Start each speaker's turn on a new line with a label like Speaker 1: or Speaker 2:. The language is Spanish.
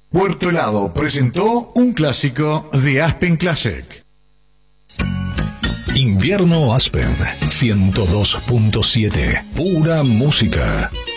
Speaker 1: Puerto Helado presentó un clásico de Aspen Classic.
Speaker 2: Invierno Aspen 102.7. Pura música.